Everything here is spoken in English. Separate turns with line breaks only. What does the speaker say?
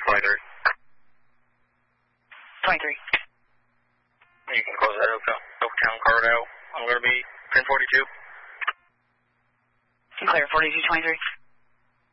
23.
23.
You can close that Oaktown card out. I'm going to be pin 42.
Clear, 4223.